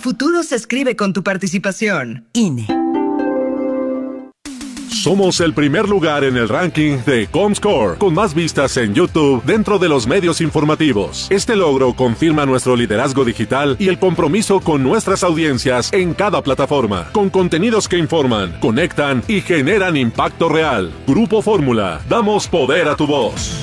futuro se escribe con tu participación. INE. Somos el primer lugar en el ranking de Comscore, con más vistas en YouTube dentro de los medios informativos. Este logro confirma nuestro liderazgo digital y el compromiso con nuestras audiencias en cada plataforma, con contenidos que informan, conectan y generan impacto real. Grupo Fórmula, damos poder a tu voz.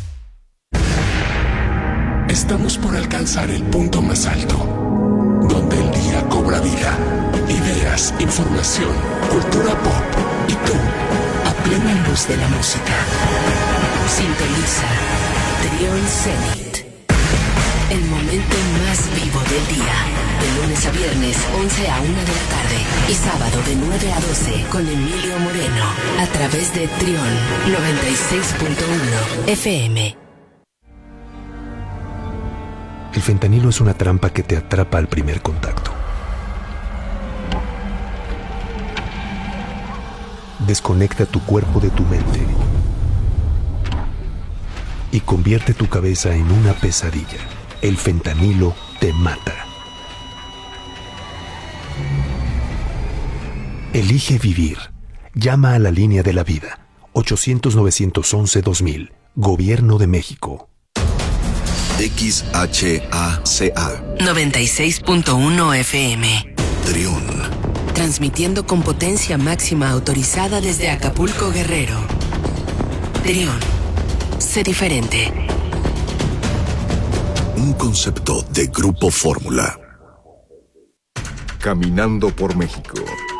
Estamos por alcanzar el punto más alto, donde el día cobra vida. Ideas, información, cultura pop y tú, a plena luz de la música. Sintoniza Trión Zenit. El momento más vivo del día. De lunes a viernes, 11 a 1 de la tarde. Y sábado de 9 a 12 con Emilio Moreno. A través de Trión 96.1 FM. El fentanilo es una trampa que te atrapa al primer contacto. Desconecta tu cuerpo de tu mente y convierte tu cabeza en una pesadilla. El fentanilo te mata. Elige vivir. Llama a la línea de la vida. 800-911-2000. Gobierno de México. XHACA 96.1 FM. Trión. Transmitiendo con potencia máxima autorizada desde Acapulco, Guerrero. Trión. Sé diferente. Un concepto de Grupo Fórmula. Caminando por México.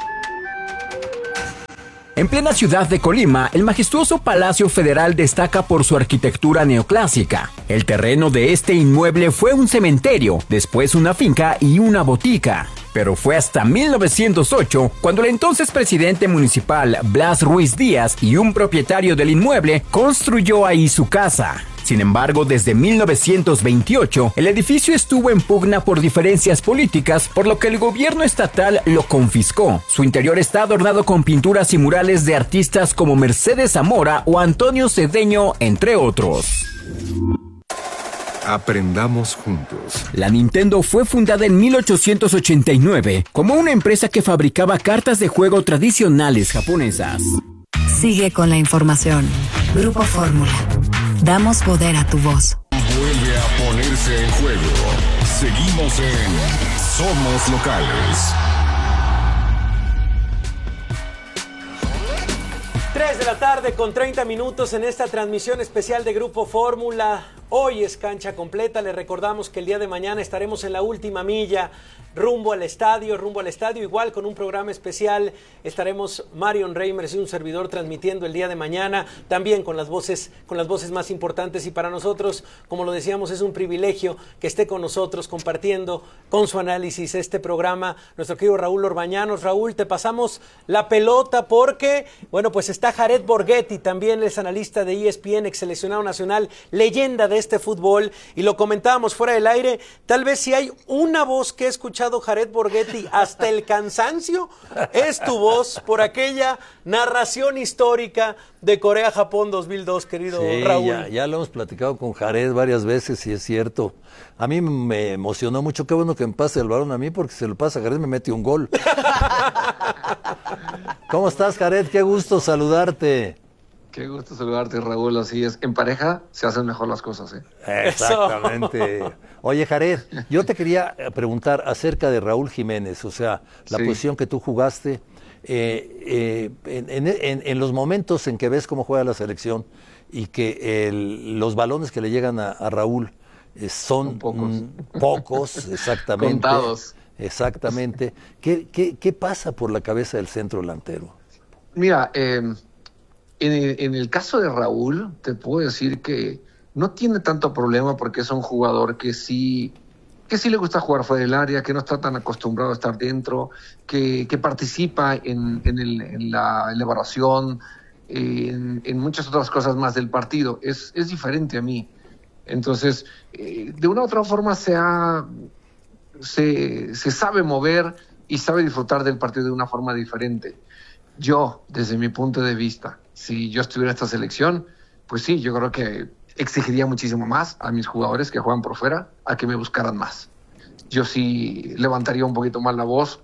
En plena ciudad de Colima, el majestuoso Palacio Federal destaca por su arquitectura neoclásica. El terreno de este inmueble fue un cementerio, después una finca y una botica. Pero fue hasta 1908 cuando el entonces presidente municipal Blas Ruiz Díaz y un propietario del inmueble construyó ahí su casa. Sin embargo, desde 1928, el edificio estuvo en pugna por diferencias políticas, por lo que el gobierno estatal lo confiscó. Su interior está adornado con pinturas y murales de artistas como Mercedes Zamora o Antonio Cedeño, entre otros. Aprendamos juntos. La Nintendo fue fundada en 1889 como una empresa que fabricaba cartas de juego tradicionales japonesas. Sigue con la información. Grupo Fórmula. Damos poder a tu voz. Vuelve a ponerse en juego. Seguimos en Somos Locales. 3 de la tarde con 30 minutos en esta transmisión especial de Grupo Fórmula. Hoy es cancha completa. Les recordamos que el día de mañana estaremos en la última milla, rumbo al estadio, igual con un programa especial. Estaremos Marion Reimers y un servidor transmitiendo el día de mañana, también con las voces más importantes, y para nosotros, como lo decíamos, es un privilegio que esté con nosotros compartiendo con su análisis este programa nuestro querido Raúl Orbañanos. Raúl, te pasamos la pelota porque, bueno, pues está Jared Borghetti, también es analista de ESPN, ex seleccionado nacional, leyenda de este fútbol, y lo comentábamos fuera del aire. Tal vez si hay una voz que he escuchado Jared Borghetti hasta el cansancio, es tu voz por aquella narración histórica de Corea-Japón 2002, querido Raúl. Ya lo hemos platicado con Jared varias veces y es cierto. A mí me emocionó mucho. Qué bueno que me pase el balón a mí, porque si se lo pasa a Jared me mete un gol. ¿Cómo estás, Jared? Qué gusto saludarte. Qué gusto saludarte, Raúl. Así es, en pareja se hacen mejor las cosas, ¿eh? Exactamente. Oye, Jared, yo te quería preguntar acerca de Raúl Jiménez, o sea, la posición que tú jugaste, en los momentos en que ves cómo juega la selección y que los balones que le llegan a Raúl son pocos, exactamente. Contados. Exactamente. ¿Qué pasa por la cabeza del centro delantero? Mira, en el caso de Raúl, te puedo decir que no tiene tanto problema, porque es un jugador que sí le gusta jugar fuera del área, que no está tan acostumbrado a estar dentro, que participa en la elaboración, en muchas otras cosas más del partido. Es diferente a mí. Entonces, de una u otra forma se sabe mover y sabe disfrutar del partido de una forma diferente. Yo, desde mi punto de vista, si yo estuviera en esta selección, pues sí, yo creo que exigiría muchísimo más a mis jugadores que juegan por fuera, a que me buscaran más. yo sí levantaría un poquito más la voz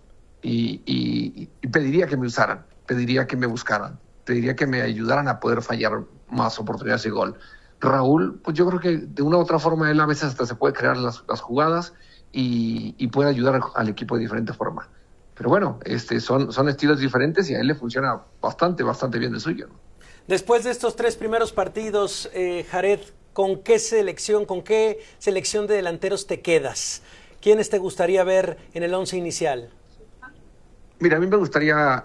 y pediría que me usaran, pediría que me buscaran, pediría que me ayudaran a poder fallar más oportunidades de gol. Raúl, pues yo creo que de una u otra forma él a veces hasta se puede crear las jugadas y puede ayudar al equipo de diferente forma. Pero bueno, son estilos diferentes y a él le funciona bastante bien el suyo, ¿no? Después de estos 3 primeros partidos, Jared, ¿con qué selección de delanteros te quedas? ¿Quiénes te gustaría ver en el 11 inicial? Mira, a mí me gustaría,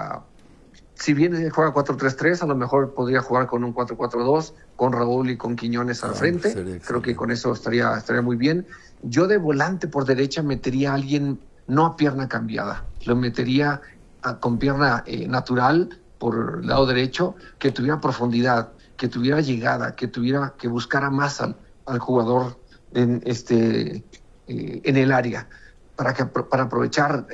si bien juega 4-3-3, a lo mejor podría jugar con un 4-4-2, con Raúl y con Quiñones al frente. Creo que con eso estaría muy bien. Yo de volante por derecha metería a alguien no a pierna cambiada, lo metería con pierna natural por el lado derecho, que tuviera profundidad, que tuviera llegada, que buscara más al jugador en el área, para aprovechar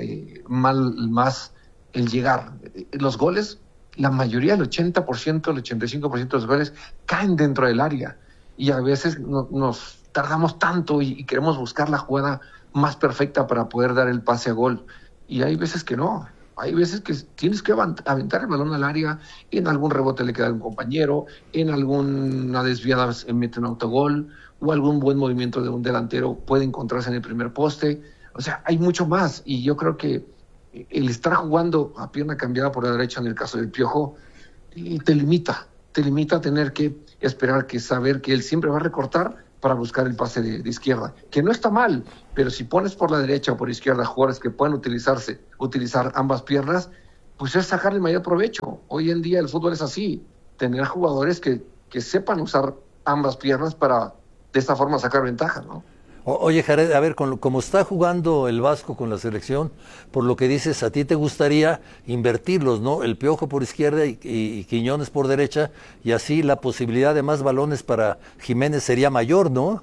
más el llegar. Los goles, la mayoría, el 80%, el 85% de los goles caen dentro del área y a veces nos tardamos tanto y queremos buscar la jugada más perfecta para poder dar el pase a gol, y hay veces que no. Hay veces que tienes que aventar el balón al área, en algún rebote le queda a un compañero, en alguna desviada mete un autogol, o algún buen movimiento de un delantero puede encontrarse en el primer poste. O sea, hay mucho más, y yo creo que el estar jugando a pierna cambiada por la derecha en el caso del Piojo te limita a tener que esperar, que saber que él siempre va a recortar para buscar el pase de izquierda, que no está mal, pero si pones por la derecha o por izquierda jugadores que pueden utilizar ambas piernas, pues es sacarle mayor provecho. Hoy en día el fútbol es así, tener jugadores que sepan usar ambas piernas para de esta forma sacar ventaja, ¿no? Oye, Jared, a ver, como está jugando el Vasco con la selección, por lo que dices, a ti te gustaría invertirlos, ¿no? El Piojo por izquierda y Quiñones por derecha, y así la posibilidad de más balones para Jiménez sería mayor, ¿no?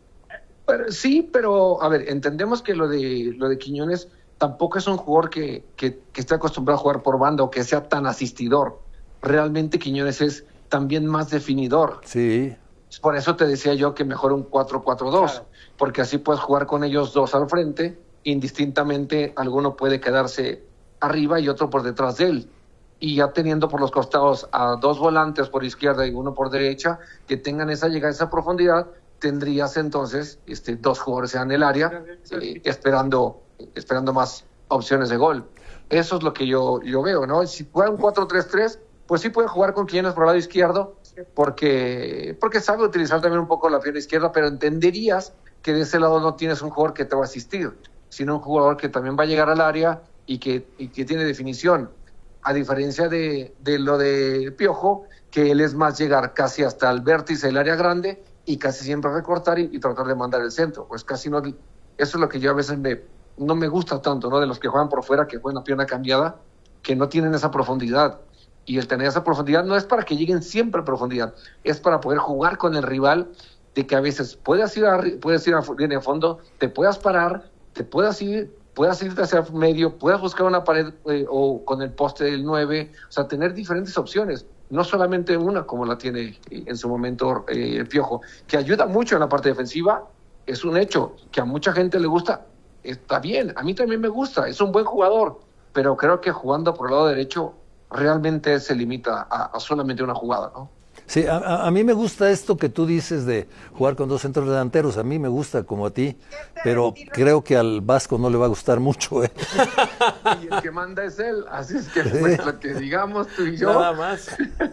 Sí, pero a ver, entendemos que lo de Quiñones tampoco es un jugador que esté acostumbrado a jugar por banda o que sea tan asistidor. Realmente Quiñones es también más definidor. Sí. Por eso te decía yo que mejor un 4-4-2, claro, porque así puedes jugar con ellos dos al frente, indistintamente alguno puede quedarse arriba y otro por detrás de él. Y ya teniendo por los costados a 2 volantes por izquierda y uno por derecha, que tengan esa llegada, esa profundidad, tendrías entonces 2 jugadores en el área, esperando más opciones de gol. Eso es lo que yo veo, ¿no? Si juega un 4-3-3, pues sí puede jugar con Quiñones por el lado izquierdo, porque sabe utilizar también un poco la pierna izquierda, pero entenderías que de ese lado no tienes un jugador que te va a asistir, sino un jugador que también va a llegar al área y que tiene definición, a diferencia de lo de Piojo, que él es más llegar casi hasta el vértice del área grande y casi siempre recortar y tratar de mandar el centro. Pues casi no, eso es lo que yo a veces no me gusta tanto, ¿no? De los que juegan por fuera, que juegan a pierna cambiada, que no tienen esa profundidad. Y el tener esa profundidad no es para que lleguen siempre a profundidad, es para poder jugar con el rival, de que a veces puedas ir a línea de fondo, te puedas parar, puedas irte hacia medio, puedas buscar una pared o con el poste del 9, o sea, tener diferentes opciones, no solamente una como la tiene en su momento el Piojo, que ayuda mucho en la parte defensiva. Es un hecho que a mucha gente le gusta, está bien, a mí también me gusta, es un buen jugador, pero creo que jugando por el lado derecho realmente se limita a solamente una jugada, ¿no? Sí, a mí me gusta esto que tú dices de jugar con 2 centros delanteros, a mí me gusta como a ti, pero creo que al Vasco no le va a gustar mucho, ¿eh? Y el que manda es él, así es que pues, lo que digamos tú y yo nada más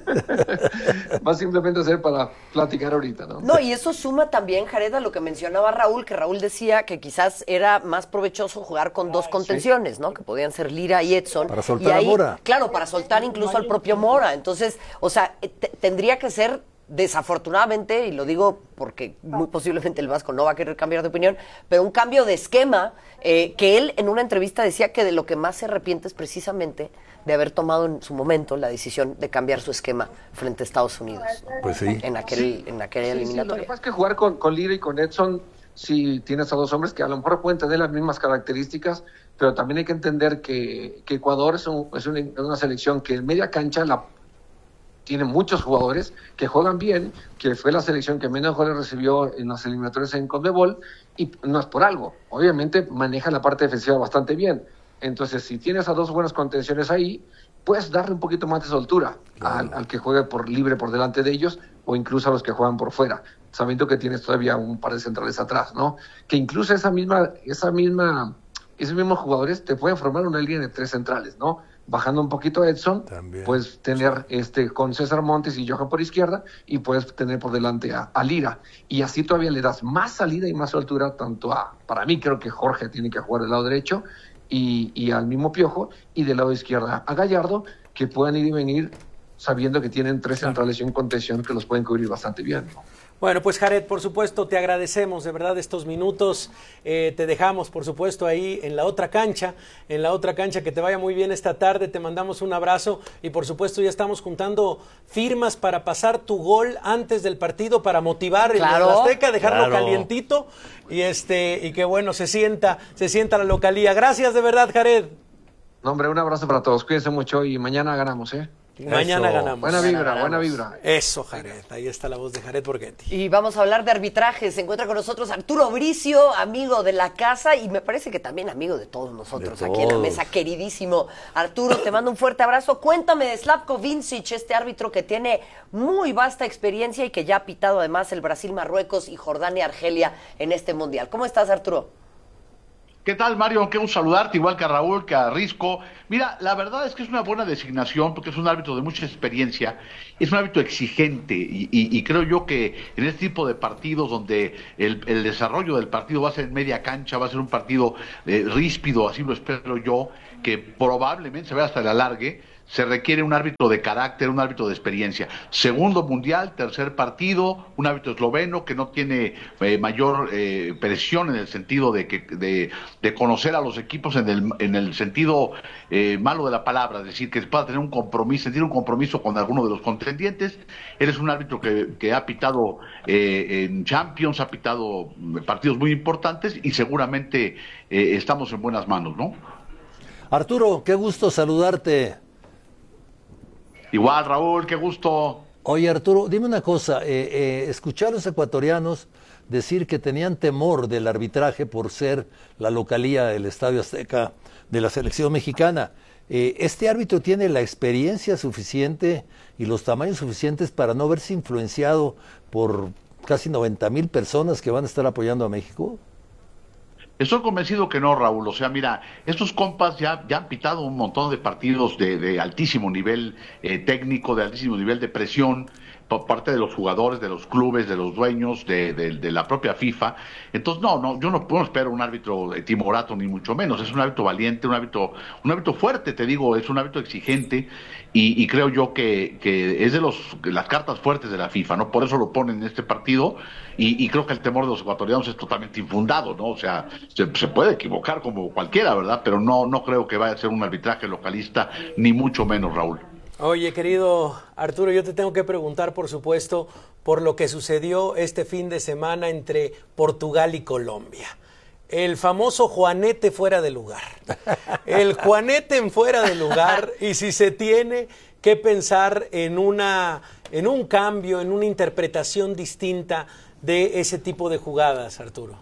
va simplemente a ser para platicar ahorita, ¿no? No, y eso suma también, Jared, a lo que mencionaba Raúl, que Raúl decía que quizás era más provechoso jugar con 2 contenciones, ¿no? Que podían ser Lira y Edson. Para soltar a Mora. Claro, para soltar incluso al propio Mora. Entonces, o sea, tendría que ser, desafortunadamente, y lo digo porque muy posiblemente el Vasco no va a querer cambiar de opinión, pero un cambio de esquema, que él en una entrevista decía que de lo que más se arrepiente es precisamente de haber tomado en su momento la decisión de cambiar su esquema frente a Estados Unidos. Pues sí. En aquella eliminatoria. Lo que pasa es que jugar con Lira y con Edson, si tienes a 2 hombres que a lo mejor pueden tener las mismas características, pero también hay que entender que Ecuador es una selección que en media cancha tiene muchos jugadores que juegan bien, que fue la selección que menos goles recibió en las eliminatorias en CONMEBOL, y no es por algo. Obviamente maneja la parte defensiva bastante bien. Entonces, si tienes a dos buenas contenciones ahí, puedes darle un poquito más de soltura al que juegue por libre por delante de ellos, o incluso a los que juegan por fuera, sabiendo que tienes todavía un par de centrales atrás, ¿no? Que incluso esos mismos jugadores te pueden formar una línea de 3 centrales, ¿no? Bajando un poquito a Edson, puedes tener con César Montes y Johan por izquierda, y puedes tener por delante a Lira, y así todavía le das más salida y más altura tanto para mí creo que Jorge tiene que jugar del lado derecho, y al mismo Piojo, y del lado izquierdo a Gallardo, que puedan ir y venir sabiendo que tienen 3 centrales y un contención que los pueden cubrir bastante bien, ¿no? Bueno, pues Jared, por supuesto, te agradecemos de verdad estos minutos. Te dejamos, por supuesto, ahí en la otra cancha, que te vaya muy bien esta tarde. Te mandamos un abrazo y, por supuesto, ya estamos juntando firmas para pasar tu gol antes del partido para motivar el Azteca, dejarlo calientito y que, bueno, se sienta la localía. Gracias de verdad, Jared. No, hombre, un abrazo para todos. Cuídense mucho y mañana ganamos, ¿eh? Mañana ganamos. Buena vibra. Eso, Jared. Ahí está la voz de Jared Borghetti. Y vamos a hablar de arbitraje. Se encuentra con nosotros Arturo Bricio, amigo de la casa y me parece que también amigo de todos nosotros aquí en la mesa. Queridísimo Arturo, te mando un fuerte abrazo. Cuéntame de Slavko Vincic, este árbitro que tiene muy vasta experiencia y que ya ha pitado además el Brasil, Marruecos y Jordania, Argelia en este mundial. ¿Cómo estás, Arturo? ¿Qué tal, Mario? Qué gusto saludarte, igual que a Raúl, que a Risco. Mira, la verdad es que es una buena designación porque es un árbitro de mucha experiencia, es un árbitro exigente y creo yo que en este tipo de partidos donde el desarrollo del partido va a ser en media cancha, va a ser un partido ríspido, así lo espero yo, que probablemente se vea hasta el alargue, se requiere un árbitro de carácter, un árbitro de experiencia. Segundo mundial, tercer partido, un árbitro esloveno que no tiene mayor presión en el sentido de conocer a los equipos en el sentido malo de la palabra, es decir, que pueda tener un compromiso, sentir un compromiso con alguno de los contendientes. Él es un árbitro que ha pitado en Champions, ha pitado partidos muy importantes y seguramente estamos en buenas manos, ¿no? Arturo, qué gusto saludarte. Igual, Raúl, qué gusto. Oye, Arturo, dime una cosa. Escuché a los ecuatorianos decir que tenían temor del arbitraje por ser la localía del Estadio Azteca de la selección mexicana. ¿Este árbitro tiene la experiencia suficiente y los tamaños suficientes para no verse influenciado por casi 90,000 personas que van a estar apoyando a México? Estoy convencido que no, Raúl. O sea, mira, estos compas ya han pitado un montón de partidos de altísimo nivel técnico, de altísimo nivel de presión por parte de los jugadores, de los clubes, de los dueños, de la propia FIFA. Entonces, yo no espero un árbitro timorato, ni mucho menos. Es un árbitro valiente, un árbitro fuerte, te digo, es un árbitro exigente y creo yo que es de las cartas fuertes de la FIFA, ¿no? Por eso lo ponen en este partido y creo que el temor de los ecuatorianos es totalmente infundado, ¿no? O sea, se puede equivocar como cualquiera, ¿verdad? Pero no creo que vaya a ser un arbitraje localista, ni mucho menos, Raúl. Oye, querido Arturo, yo te tengo que preguntar, por supuesto, por lo que sucedió este fin de semana entre Portugal y Colombia. El famoso Juanete fuera de lugar. El Juanete en fuera de lugar, y si se tiene que pensar en un cambio, en una interpretación distinta de ese tipo de jugadas, Arturo.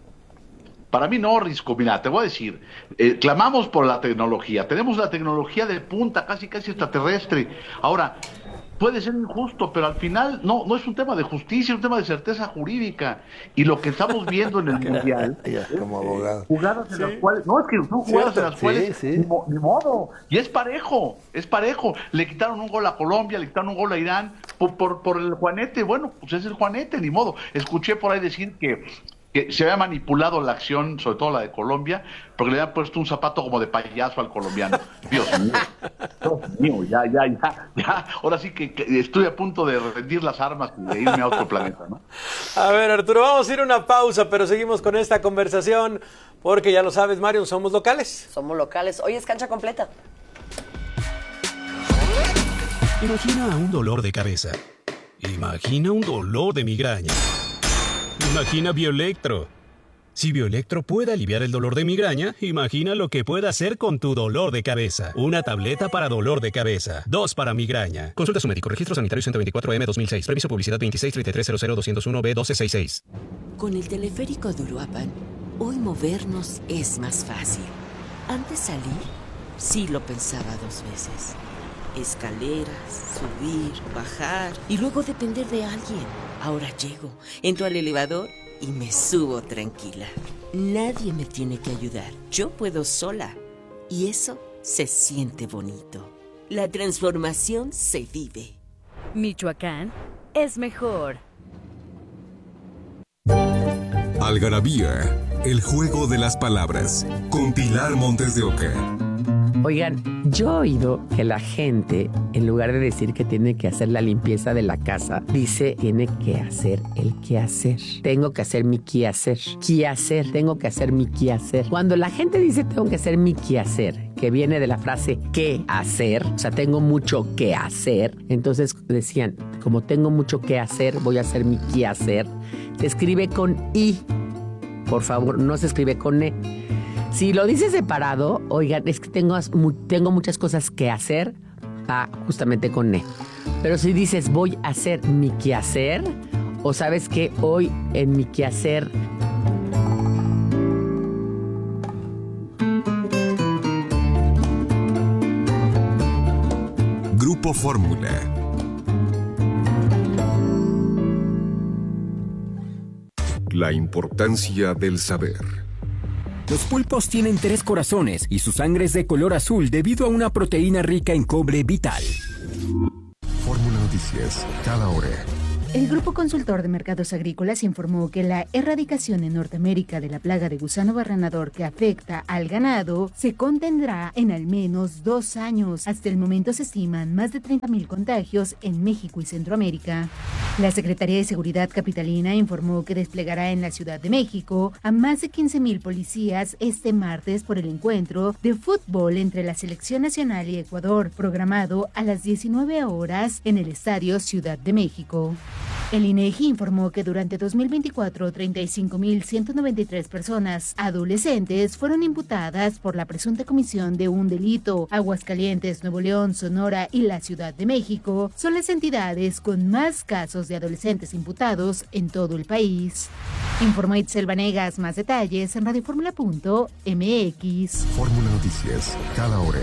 Para mí no, Risco. Mira, te voy a decir, clamamos por la tecnología. Tenemos la tecnología de punta, casi extraterrestre. Ahora, puede ser injusto, pero al final no es un tema de justicia, es un tema de certeza jurídica. Y lo que estamos viendo en el Mundial, como abogado, jugadas en las cuales, son jugadas en las cuales, ni modo. Y es parejo. Le quitaron un gol a Colombia, le quitaron un gol a Irán por el Juanete. Bueno, pues es el Juanete, ni modo. Escuché por ahí decir que se había manipulado la acción, sobre todo la de Colombia, porque le habían puesto un zapato como de payaso al colombiano. Dios mío, ya. Ahora sí que estoy a punto de rendir las armas y de irme a otro planeta, ¿no? A ver, Arturo, vamos a ir a una pausa, pero seguimos con esta conversación, porque ya lo sabes, Mario, somos locales. Somos locales. Hoy es cancha completa. Imagina un dolor de cabeza. Imagina un dolor de migraña. Imagina Bioelectro. Si Bioelectro puede aliviar el dolor de migraña, imagina lo que puede hacer con tu dolor de cabeza. Una tableta para dolor de cabeza, 2 para migraña. Consulta a su médico. Registro sanitario 124M 2006. Previso publicidad 2633000201B1266. Con el teleférico de Uruapan, hoy movernos es más fácil. Antes salir, sí lo pensaba 2 veces. Escaleras, subir, bajar y luego depender de alguien. Ahora llego, entro al elevador y me subo tranquila. Nadie me tiene que ayudar. Yo puedo sola. Y eso se siente bonito. La transformación se vive. Michoacán es mejor. Algarabía, el juego de las palabras, con Pilar Montes de Oca. Oigan, yo he oído que la gente, en lugar de decir que tiene que hacer la limpieza de la casa, dice tiene que hacer el quehacer. Tengo que hacer mi quehacer. Quehacer, tengo que hacer mi quehacer. Cuando la gente dice tengo que hacer mi quehacer, que viene de la frase qué hacer, o sea, tengo mucho que hacer, entonces decían, como tengo mucho que hacer, voy a hacer mi quehacer. Se escribe con I, por favor, no se escribe con E. Si lo dices separado, oigan, es que tengo muchas cosas que hacer, va justamente con E. Pero si dices voy a hacer mi quehacer, o sabes que hoy en mi quehacer Grupo Fórmula. La importancia del saber. Los pulpos tienen 3 corazones y su sangre es de color azul debido a una proteína rica en cobre vital. Fórmula Noticias, cada hora. El Grupo Consultor de Mercados Agrícolas informó que la erradicación en Norteamérica de la plaga de gusano barrenador que afecta al ganado se contendrá en al menos 2 años. Hasta el momento se estiman más de 30,000 contagios en México y Centroamérica. La Secretaría de Seguridad Capitalina informó que desplegará en la Ciudad de México a más de 15,000 policías este martes por el encuentro de fútbol entre la Selección Nacional y Ecuador, programado a las 19 horas en el Estadio Ciudad de México. El INEGI informó que durante 2024, 35,193 personas adolescentes fueron imputadas por la presunta comisión de un delito. Aguascalientes, Nuevo León, Sonora y la Ciudad de México son las entidades con más casos de adolescentes imputados en todo el país. Informó Itzel Vanegas. Más detalles en radioformula.mx. Fórmula Noticias, cada hora.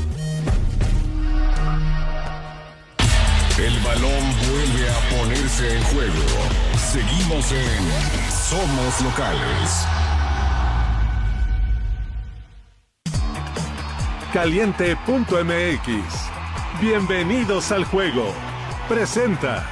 El balón vuelve a ponerse en juego. Seguimos en Somos Locales. Caliente.mx. Bienvenidos al juego. Presenta.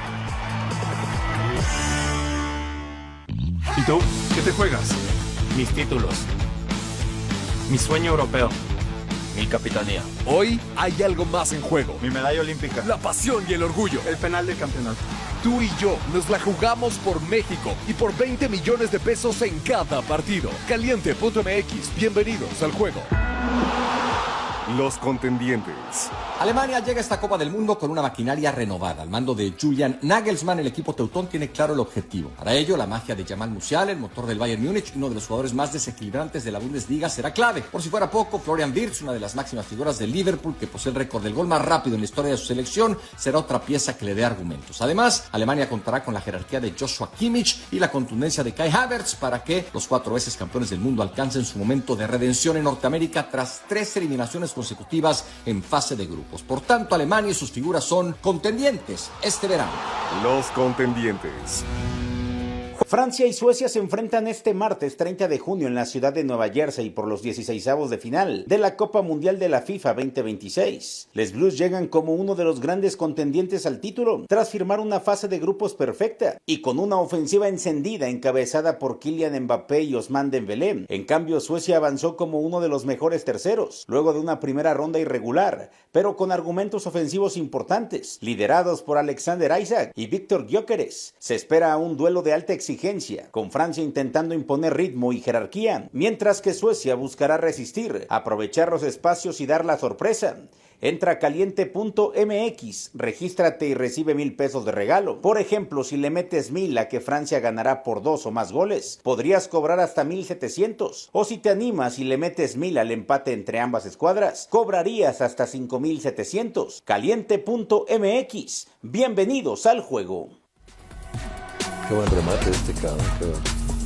¿Y tú? ¿Qué te juegas? Mis títulos. Mi sueño europeo. Mi capitanía. Hoy hay algo más en juego. Mi medalla olímpica. La pasión y el orgullo. El penal del campeonato. Tú y yo nos la jugamos por México y por 20 millones de pesos en cada partido. Caliente.mx. Bienvenidos al juego. Los contendientes. Alemania llega a esta Copa del Mundo con una maquinaria renovada. Al mando de Julian Nagelsmann, el equipo teutón tiene claro el objetivo. Para ello, la magia de Jamal Musiala, el motor del Bayern Múnich, uno de los jugadores más desequilibrantes de la Bundesliga, será clave. Por si fuera poco, Florian Wirtz, una de las máximas figuras del Liverpool, que posee el récord del gol más rápido en la historia de su selección, será otra pieza que le dé argumentos. Además, Alemania contará con la jerarquía de Joshua Kimmich y la contundencia de Kai Havertz para que los 4 veces campeones del mundo alcancen su momento de redención en Norteamérica tras 3 eliminaciones consecutivas en fase de grupos. Por tanto, Alemania y sus figuras son contendientes este verano. Los contendientes. Francia y Suecia se enfrentan este martes 30 de junio en la ciudad de Nueva Jersey por los 16avos de final de la Copa Mundial de la FIFA 2026. Les Blues llegan como uno de los grandes contendientes al título tras firmar una fase de grupos perfecta y con una ofensiva encendida encabezada por Kylian Mbappé y Ousmane Dembélé. En cambio, Suecia avanzó como uno de los mejores terceros, luego de una primera ronda irregular, pero con argumentos ofensivos importantes, liderados por Alexander Isak y Víctor Gyökeres. Se espera un duelo de alta exigencia exigencia, con Francia intentando imponer ritmo y jerarquía, mientras que Suecia buscará resistir, aprovechar los espacios y dar la sorpresa. Entra a caliente.mx, regístrate y recibe 1,000 pesos de regalo. Por ejemplo, si le metes 1,000 a que Francia ganará por 2 o más goles, podrías cobrar hasta 1,700. O si te animas y le metes 1,000 al empate entre ambas escuadras, cobrarías hasta 5,700. Caliente.mx. Bienvenidos al juego. Qué buen remate cabrón.